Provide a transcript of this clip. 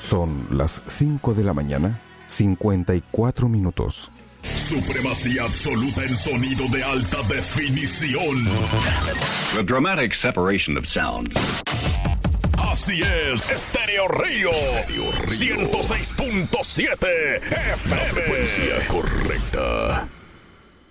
Son las 5 de la mañana, 54 minutos. Supremacía absoluta en sonido de alta definición. The dramatic separation of sounds. Así es, Estéreo Río. 106.7 FM. La frecuencia correcta.